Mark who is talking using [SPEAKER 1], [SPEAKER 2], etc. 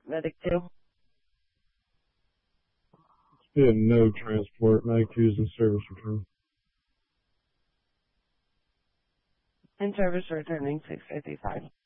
[SPEAKER 1] Medic 2.
[SPEAKER 2] Yeah, no transport. Medic 2 is in service return.
[SPEAKER 1] In service returning 655.